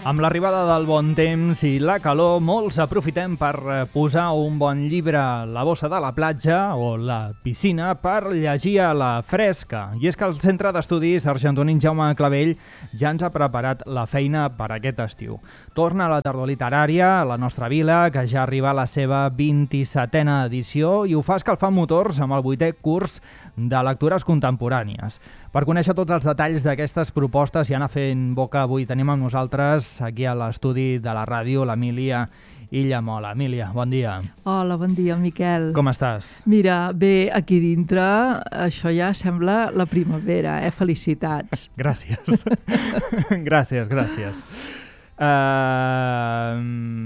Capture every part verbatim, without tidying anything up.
Amb l'arribada del bon temps i la calor, molts aprofitem per posar un bon llibre a la bossa de la platja o la piscina per llegir a la fresca. I és que el Centre d'Estudis Argentonins Jaume Clavell ja ens ha preparat la feina per aquest estiu. Torna a la tardor literària a la nostra vila, que ja arriba a la seva vint-i-setena edició i ho fa escalfant motors amb el vuitè curs de lectures contemporànies. Per conèixer tots els detalls d'aquestes propostes i anar fent boca, avui tenim amb nosaltres aquí a l'estudi de la ràdio l'Emília Illamola. Emília, bon dia. Hola, bon dia, Miquel. Com estàs? Mira, bé, aquí dintre això ja sembla la primavera, eh? Felicitats. Gràcies. gràcies, gràcies. Uh,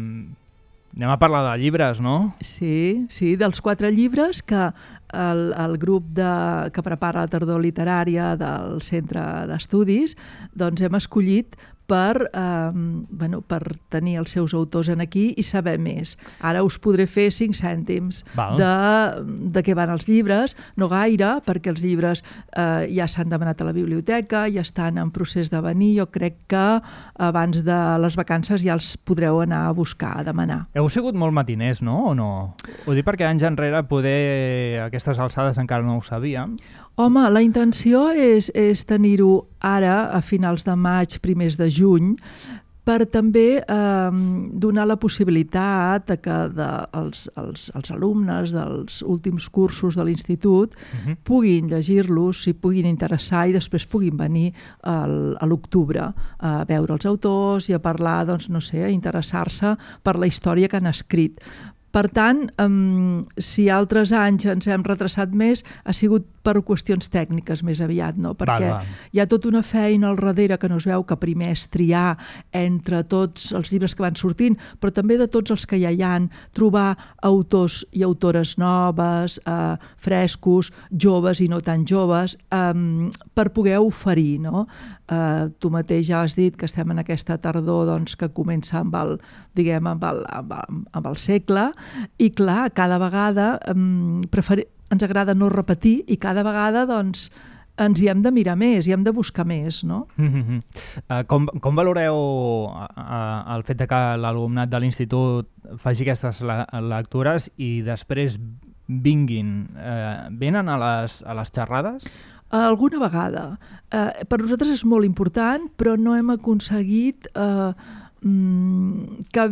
anem a parlar de llibres, no? Sí, sí, dels quatre llibres que el, el grup de, que prepara la tardor literària del Centre d'Estudis doncs hem escollit per, eh, bueno, per tenir els seus autors en aquí i saber més. Ara us podré fer cinc cèntims de, de què van els llibres, no gaire, perquè els llibres eh, ja s'han demanat a la biblioteca, ja estan en procés de venir, jo crec que abans de les vacances ja els podreu anar a buscar, a demanar. Heu sigut molt matiners, no? O no? Ho dic perquè anys enrere poder a aquestes alçades encara no ho sabíem. Home, la intenció és, és tenir-ho ara, a finals de maig, primers de juny, per també eh, donar la possibilitat que de, els, els, els alumnes dels últims cursos de l'institut uh-huh. puguin llegir-los, s'hi puguin interessar i després puguin venir al, a l'octubre a veure els autors i a parlar, doncs, no sé, a interessar-se per la història que han escrit. Per tant, um, si altres anys ens hem retrasat més, ha sigut per qüestions tècniques més aviat, no? Perquè va, va. hi ha tota una feina al darrere que no es veu, que primer és triar entre tots els llibres que van sortint, però també de tots els que ja hi han, trobar autors i autores noves, eh, frescos, joves i no tan joves, eh, per poder oferir, no? Eh, tu mateix ja has dit que estem en aquesta tardor doncs, que comença amb el, diguem, amb el, amb el, amb el segle, i clar, cada vegada um, preferi... ens agrada no repetir i cada vegada doncs, ens hi hem de mirar més, hi hem de buscar més, no? Mm-hmm. uh, com, com valoreu uh, uh, el fet de que l'alumnat de l'institut faci aquestes le lectures i després vinguin, uh, venen a les, a les xerrades? Alguna vegada. Uh, per nosaltres és molt important, però no hem aconseguit uh, mm, que...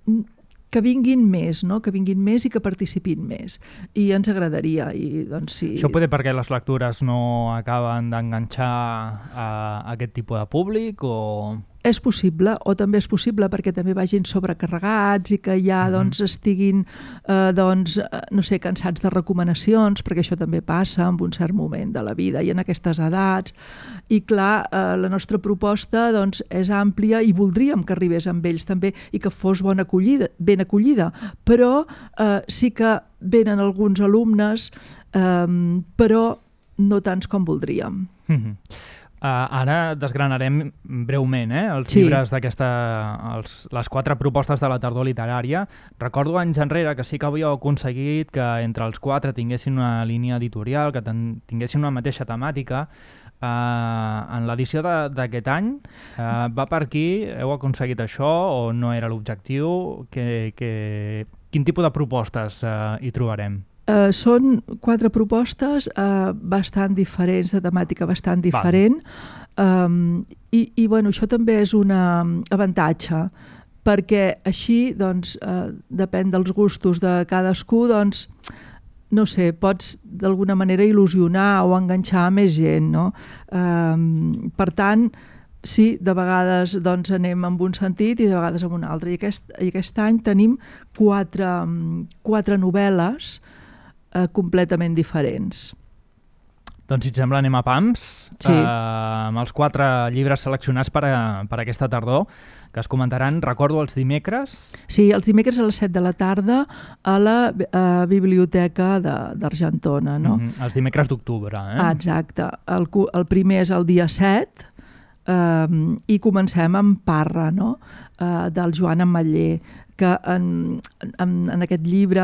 que vinguin més, no? Que vinguin més i que participin més. I ens agradaria. I, doncs, sí. Això pot ser perquè les lectures no acaben d'enganxar a aquest tipus de públic o... És possible, o també és possible perquè també vagin sobrecarregats i que ja uh-huh. doncs, estiguin eh, doncs, no sé, cansats de recomanacions, perquè això també passa en un cert moment de la vida i en aquestes edats. I clar, eh, la nostra proposta doncs, és àmplia i voldríem que arribés amb ells també i que fos bona acollida, ben acollida, però eh, sí que venen alguns alumnes, eh, però no tants com voldríem. Uh-huh. Uh, ara desgranarem breument eh, els sí. llibres d'aquesta, les quatre propostes de la tardor literària. Recordo anys enrere que sí que havíeu aconseguit que entre els quatre tinguessin una línia editorial, que ten, tinguessin una mateixa temàtica. Uh, en l'edició d'aquest any uh, va per aquí, heu aconseguit això o no era l'objectiu? Que, que, quin tipus de propostes uh, hi trobarem? Uh, són quatre propostes uh, bastant diferents, de temàtica bastant diferent, um, i, i bueno, això també és un avantatge, perquè així doncs, uh, depèn dels gustos de cadascú, doncs, no sé, pots d'alguna manera il·lusionar o enganxar més gent, no? Um, per tant, sí, de vegades doncs, anem en un sentit i de vegades en un altre. I aquest, i aquest any tenim quatre, quatre novel·les Uh, completament diferents. Doncs si et sembla anem a pams, sí. uh, amb els quatre llibres seleccionats per, a, per aquesta tardor, que es comentaran, recordo, els dimecres? Sí, els dimecres a les set de la tarda a la uh, biblioteca d'Argentona. No? Mm-hmm. Els dimecres d'octubre. Eh? Ah, exacte. El, el primer és el dia set um, i comencem amb Parra, no? uh, del Joan Ametller, que en, en, en aquest llibre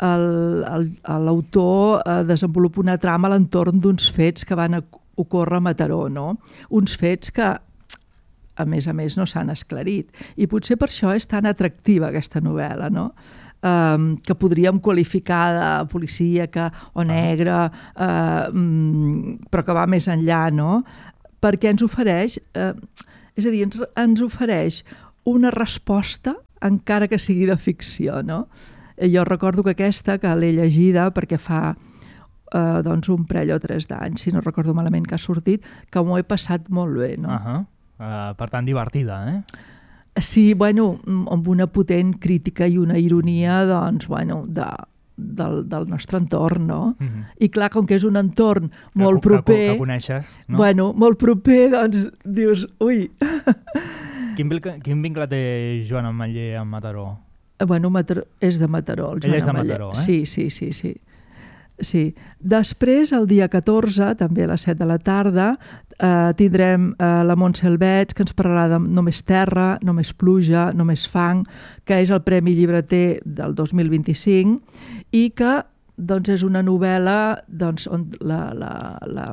l'autor eh, desenvolupa una trama a l'entorn d'uns fets que van ocórrer a Mataró, no? Uns fets que a més a més, no s'han esclarit. I potser per això és tan atractiva aquesta novel·la, no? Um, que podríem qualificar de policíaca o negra, uh, um, però que va més enllà, no? Perquè ens ofereix, uh, és a dir, ens, ens ofereix una resposta encara que sigui de ficció, no? Jo recordo que aquesta, que l'he llegida perquè fa Uh, doncs un parell o tres d'anys, si no recordo malament que ha sortit, que m'ho he passat molt bé, no? Uh -huh. uh, per tant, divertida, eh? Sí, bueno, amb una potent crítica i una ironia, doncs, bueno, de, del, del nostre entorn, no? Uh -huh. I clar, com que és un entorn que, molt proper... Que, que coneixes, no? Bueno, molt proper, doncs, dius, ui... Quin, quin vincle té Joan Ametller amb Mataró? Bueno, Mataró, és de Mataró, el Joan Ell és de Ametller. Mataró, eh? Sí, sí, sí, sí. Sí. Després, el dia catorze, també a les set de la tarda, eh, tindrem eh, la Montse Albets, que ens parlarà de Només terra, només pluja, només fang, que és el Premi Llibreter del dos mil vint-i-cinc i que doncs, és una novel·la doncs, on la, la, la,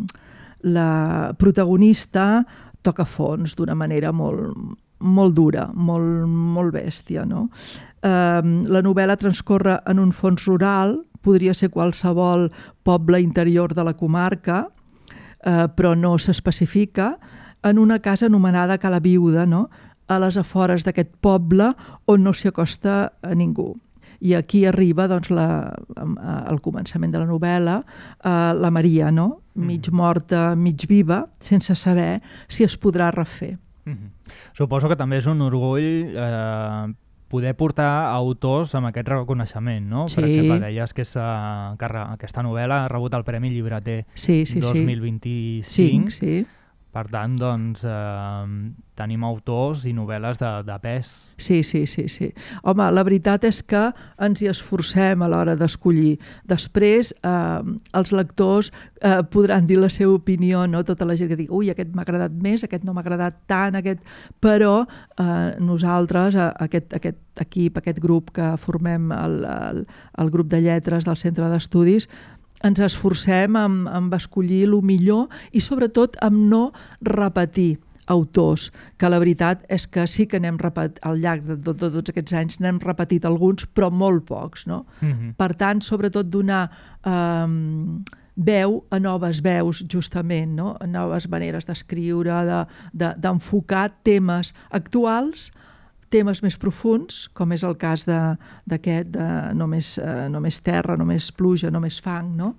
la protagonista toca fons d'una manera molt, molt dura, molt, molt bèstia, no? Eh, la novel·la transcorre en un fons rural, podria ser qualsevol poble interior de la comarca, eh, però no s'especifica, en una casa anomenada Cala Viuda, no? A les afores d'aquest poble on no s'hi acosta a ningú. I aquí arriba, doncs, la, al començament de la novel·la, eh, la Maria, no? Mig morta, mig viva, sense saber si es podrà refer. Mm-hmm. Suposo que també és un orgull eh, poder portar autors amb aquest reconeixement, no? Sí. Per exemple, deies que, és, uh, que aquesta novel·la ha rebut el Premi Llibreter sí, sí, dos mil vint-i-cinc. Sí, sí. Per tant, doncs, eh, tenim autors i novel·les de, de pes. Sí, sí, sí, sí. Home, la veritat és que ens hi esforcem a l'hora d'escollir. Després, eh, els lectors eh, podran dir la seva opinió, no? Tota la gent que digui, ui, aquest m'ha agradat més, aquest no m'ha agradat tant, aquest... Però eh, nosaltres, aquest, aquest equip, aquest grup que formem el, el, el grup de lletres del Centre d'Estudis, ens esforcem en, en escollir el millor i sobretot en no repetir autors, que la veritat és que sí que n'hem repetit, al llarg de, de, de tots aquests anys n'hem repetit alguns, però molt pocs, no? Mm-hmm. Per tant, sobretot donar eh, veu a noves veus, justament, no? A noves maneres d'escriure, de, de, d'enfocar temes actuals, temes més profuns, com és el cas d'aquest, de, de només, eh, només terra, només pluja, només fang, no?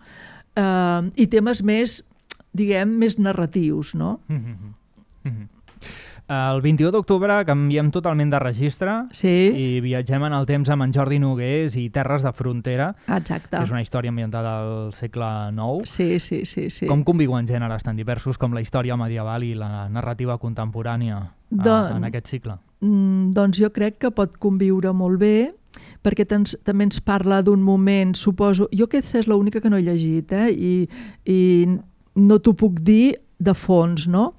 Eh, I temes més, diguem, més narratius, no? Mm-hmm. Mm-hmm. El vint-i-u d'octubre canviem totalment de registre sí. i viatgem en el temps amb en Jordi Nogués i Terres de frontera, exacte. Que és una història ambientada al segle nou. Sí, sí, sí, sí. Com conviuen gèneres tan diversos com la història medieval i la narrativa contemporània Don... en aquest cicle? Doncs jo crec que pot conviure molt bé, perquè tens, també ens parla d'un moment, suposo... Jo aquesta és l'única que no he llegit, eh? I, i no t'ho puc dir de fons, no?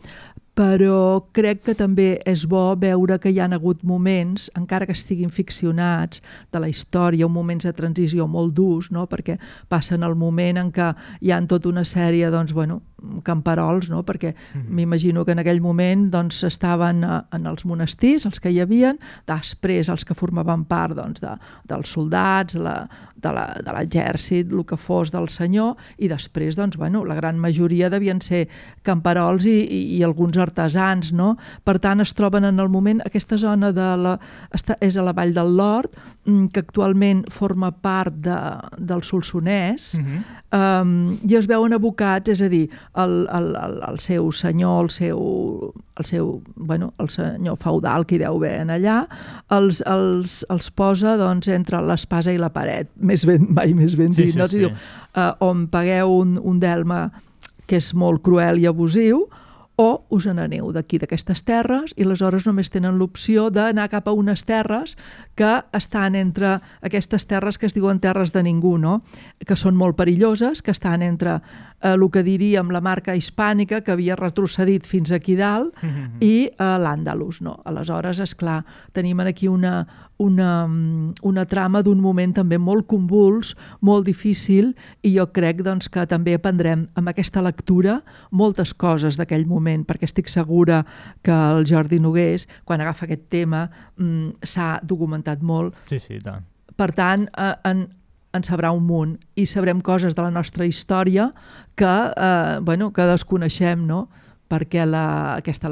Però crec que també és bo veure que hi ha hagut moments, encara que estiguin ficcionats, de la història, moments de transició molt durs, no? Perquè passen el moment en què hi ha tota una sèrie, doncs, bueno, camperols, no? Perquè mm-hmm. m'imagino que en aquell moment doncs, estaven en els monestirs, els que hi havien, després els que formaven part doncs, de, dels soldats, la, de l'exèrcit, el que fos del senyor, i després doncs, bueno, la gran majoria devien ser camperols i, i, i alguns artesans, no? Per tant, es troben en el moment, aquesta zona de la, està, és a la Vall del Lord, que actualment forma part de, del Solsonès, mm-hmm. um, i es veuen abocats, és a dir, el, el, el, el seu senyor, el seu, el seu, bueno, el senyor feudal que hi deu haver en allà, els, els, els posa doncs, entre l'espasa i la paret, més ben, mai més ben dit, sí, sí, no? Sí. Diu, uh, on pagueu un, un delme que és molt cruel i abusiu, o us n'aneu d'aquí, d'aquestes terres, i aleshores només tenen l'opció d'anar cap a unes terres que estan entre aquestes terres que es diuen terres de ningú, no? Que són molt perilloses, que estan entre eh, el que diríem la marca hispànica, que havia retrocedit fins aquí dalt, mm-hmm. i eh, l'Àndalus, no? Aleshores, esclar, tenim aquí una, una, una trama d'un moment també molt convuls, molt difícil, i jo crec doncs, que també aprendrem amb aquesta lectura moltes coses d'aquell moment moment, perquè estic segura que el Jordi Nogués, quan agafa aquest tema, mm, s'ha documentat molt. Sí, sí, tant. Per tant, eh, en, en sabrà un munt i sabrem coses de la nostra història que, eh, bueno, que desconeixem, no? Perquè la, aquesta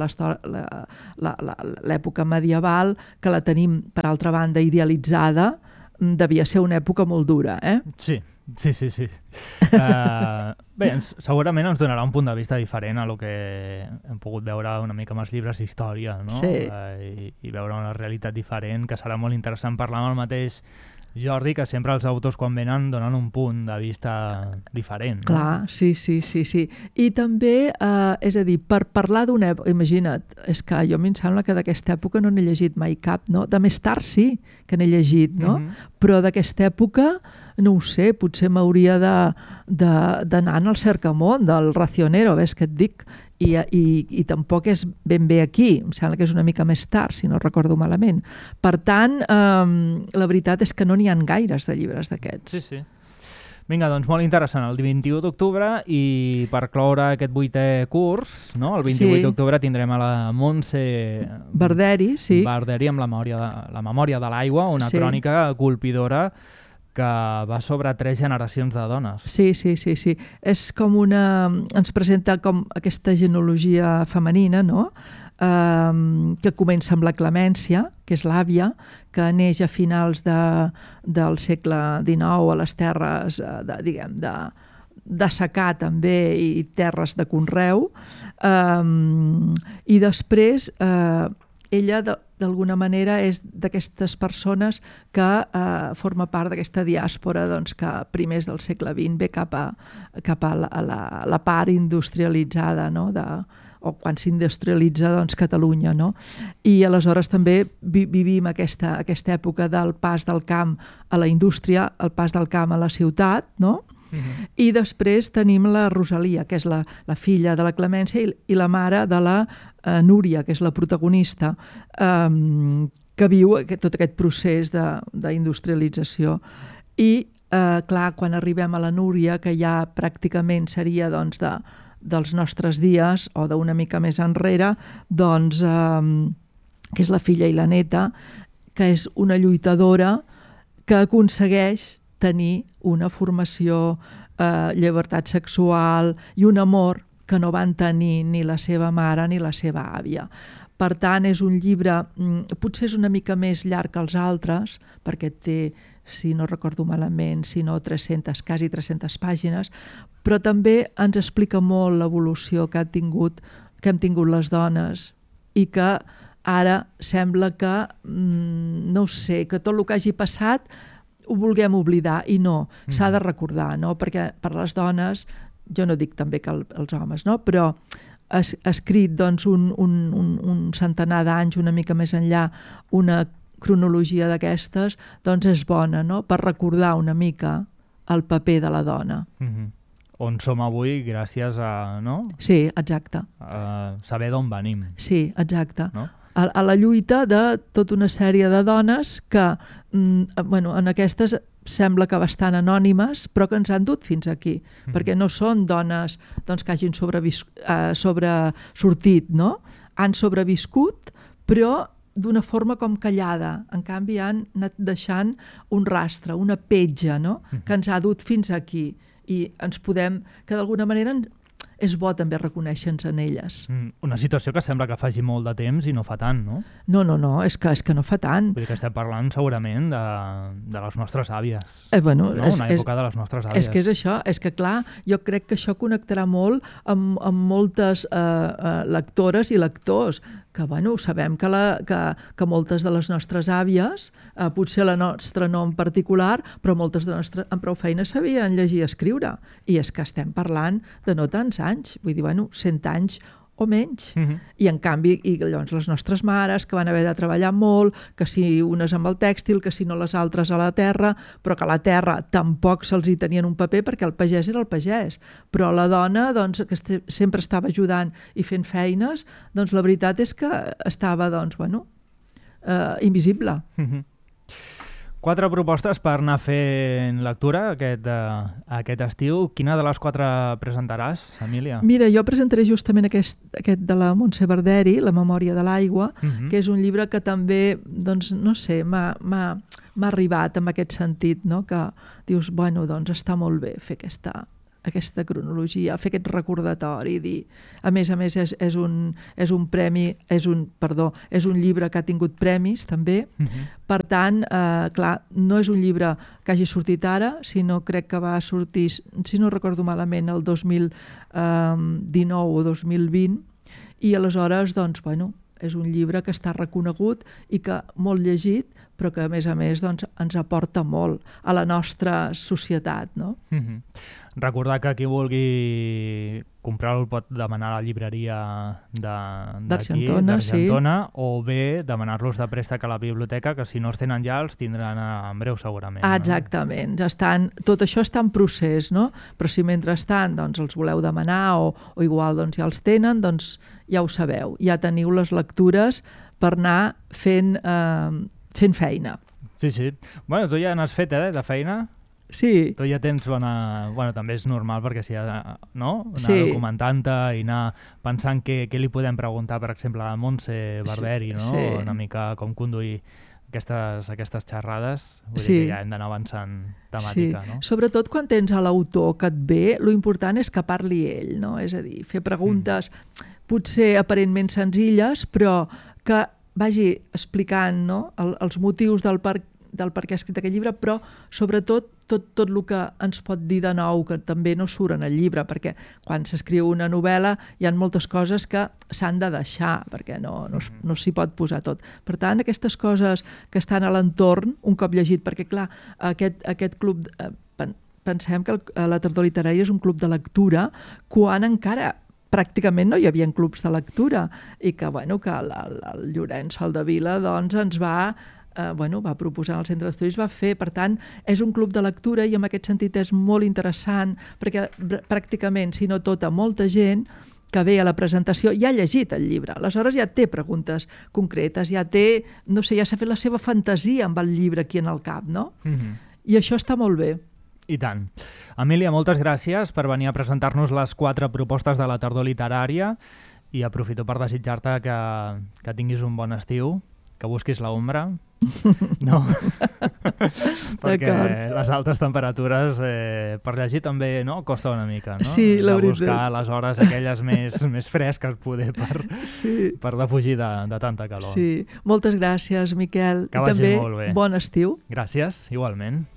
l'època medieval, que la tenim, per altra banda, idealitzada, devia ser una època molt dura, eh? Sí, sí, sí. sí. Uh, bé, ens, segurament ens donarà un punt de vista diferent a lo que hem pogut veure una mica amb els llibres d'història, no? Sí. Uh, i, i veure una realitat diferent, que serà molt interessant parlar amb el mateix Jordi, que sempre els autors quan venen donen un punt de vista diferent. No? Clar, sí, sí, sí, sí. I també, eh, és a dir, per parlar d'una època, imagina't, és que jo a mi em sembla que d'aquesta època no n'he llegit mai cap, no? De més tard sí que n'he llegit, no? Mm-hmm. Però d'aquesta època, no ho sé, potser m'hauria d'anar en el cercamón del Racionero, ves que et dic, I, i, i tampoc és ben bé aquí, em sembla que és una mica més tard, si no recordo malament. Per tant, eh, la veritat és que no n'hi ha gaires de llibres d'aquests. Sí, sí. Vinga, doncs molt interessant, el vint-i-u d'octubre, i per cloure aquest vuitè curs, no? El vint-i-vuit sí. d'octubre tindrem a la Montse Barderi, sí. Barderi amb la memòria de, la memòria de l'aigua, una sí. crònica colpidora que va sobre tres generacions de dones. Sí, sí, sí, sí. És com una... Ens presenta com aquesta genealogia femenina, no? Um, que comença amb la Clemència, que és l'àvia, que neix a finals de, del segle dinou a les terres, de, diguem, de, de secà també i terres de conreu. Um, I després... Uh, ella, d'alguna manera, és d'aquestes persones que eh, forma part d'aquesta diàspora doncs, que primers del segle vint ve cap a, cap a, la, a la, la part industrialitzada, no? de, o quan s'industrialitza doncs, Catalunya. No? I aleshores també vi, vivim aquesta, aquesta època del pas del camp a la indústria, el pas del camp a la ciutat, no? Uh-huh. I després tenim la Rosalia, que és la, la filla de la Clemència, i, i la mare de la uh, Núria, que és la protagonista, um, que viu aquest, tot aquest procés d'industrialització. I, uh, clar, quan arribem a la Núria, que ja pràcticament seria doncs, de, dels nostres dies, o d'una mica més enrere, doncs, um, que és la filla i la neta, que és una lluitadora que aconsegueix tenir una formació, eh, llibertat sexual i un amor que no van tenir ni la seva mare ni la seva àvia. Per tant, és un llibre, potser és una mica més llarg que els altres, perquè té, si no recordo malament, si no tres-centes, quasi tres-centes pàgines, però també ens explica molt l'evolució que, ha tingut, que hem tingut les dones i que ara sembla que, no sé, que tot el que hagi passat ho vulguem oblidar, i no, mm. s'ha de recordar, no? Perquè per les dones, jo no dic també que el, els homes, no? Però ha escrit doncs, un, un, un, un centenar d'anys, una mica més enllà, una cronologia d'aquestes, doncs és bona, no? Per recordar una mica el paper de la dona. Mm-hmm. On som avui gràcies a, no? Sí, exacte. A saber d'on venim. Sí, exacte. No? A, a la lluita de tota una sèrie de dones que, mm, bueno, en aquestes sembla que bastant anònimes, però que ens han dut fins aquí, mm-hmm. perquè no són dones doncs, que hagin sobrevis, eh, sobresortit, no? Han sobreviscut, però d'una forma com callada. En canvi, han anat deixant un rastre, una petja, no? Mm-hmm. Que ens ha dut fins aquí. I ens podem, que d'alguna manera és bo també reconèixer-nos en elles. Mm, una situació que sembla que faci molt de temps i no fa tant, no? No, no, no, és que, és que no fa tant. Vull dir que estem parlant segurament de, de les nostres àvies. Eh, bueno, no? és, Una època és, de les nostres àvies. És que és això, és que clar, jo crec que això connectarà molt amb, amb moltes eh, eh, lectores i lectors, que bueno, sabem que, la, que, que moltes de les nostres àvies, eh, potser la nostra no en particular, però moltes de nostres amb prou feina sabien llegir i escriure. I és que estem parlant de no tants anys, vull dir, bueno, cent anys o menys. Uh-huh. I en canvi, i llavors les nostres mares, que van haver de treballar molt, que si unes amb el tèxtil, que si no les altres a la terra, però que a la terra tampoc se'ls hi tenien un paper perquè el pagès era el pagès. Però la dona, doncs, que este, sempre estava ajudant i fent feines, doncs la veritat és que estava, doncs, bueno, eh, invisible. Uh-huh. Quatre propostes per anar fent lectura aquest, uh, aquest estiu. Quina de les quatre presentaràs, Emília? Mira, jo presentaré justament aquest, aquest de la Montse Barderi, La memòria de l'aigua, uh -huh. que és un llibre que també, doncs, no sé, m'ha arribat en aquest sentit, no? Que dius, bueno, doncs està molt bé fer aquesta... aquesta cronologia, fer aquest recordatori, dir, a més a més és, és, un, és un premi, és un, perdó, és un llibre que ha tingut premis també, uh-huh. Per tant, eh, clar, no és un llibre que hagi sortit ara, sinó crec que va sortir, si no recordo malament, el dos mil dinou o dos mil vint, i aleshores, doncs, bueno, és un llibre que està reconegut i que molt llegit, però que a més a més doncs, ens aporta molt a la nostra societat, no? Uh-huh. Recordar que qui vulgui comprar-lo el pot demanar a la llibreria d'Argentona, sí. O bé demanar-los de préstec a la biblioteca, que si no els tenen ja els tindran en breu segurament. Ah, exactament. No? Estan, tot això està en procés, no? Però si mentrestant doncs, els voleu demanar o, o igual doncs, ja els tenen, doncs ja ho sabeu. Ja teniu les lectures per anar fent, eh, fent feina. Sí, sí. Bueno, tu ja n'has fet, eh, de feina? Sí. Tu ja tens bona... Bueno, també és normal perquè si ha, no? Anar sí. documentant-te i anar pensant què, què li podem preguntar, per exemple, a Montse Barderi, no? Sí. Una mica com conduir aquestes, aquestes xerrades. Vull sí. dir que ja hem d'anar avançant temàtica, sí. no? Sobretot quan tens a l'autor que et ve, lo important és que parli ell, no? És a dir, fer preguntes mm. potser aparentment senzilles, però que vagi explicant, no? El, els motius del per del per què ha escrit aquest llibre, però sobretot tot, tot el que ens pot dir de nou, que també no surt en el llibre, perquè quan s'escriu una novel·la hi ha moltes coses que s'han de deixar, perquè no, no, no s'hi pot posar tot. Per tant, aquestes coses que estan a l'entorn, un cop llegit, perquè clar, aquest, aquest club, eh, pensem que el, la Tardor Literària és un club de lectura, quan encara pràcticament no hi havia clubs de lectura, i que, bueno, que el, el Llorenç Soldevila doncs, ens va Uh, bueno, va proposar al centre d'estudis, va fer, per tant, és un club de lectura i en aquest sentit és molt interessant perquè pràcticament, si no tota, molta gent que ve a la presentació ja ha llegit el llibre, aleshores ja té preguntes concretes, ja té, no sé, ja s'ha fet la seva fantasia amb el llibre aquí en el cap, no? Mm-hmm. I això està molt bé. I tant. Emília, moltes gràcies per venir a presentar-nos les quatre propostes de la Tardor Literària i aprofito per desitjar-te que, que tinguis un bon estiu, que busquis l'ombra, no? Perquè les altes temperatures eh, per llegir també, no? Costa una mica, no? Sí, la veritat. De buscar les hores aquelles més, més fresques poder per, sí. per defugir de, de tanta calor. Sí, moltes gràcies, Miquel. Que I vagi també molt bé. Bon estiu. Gràcies, igualment.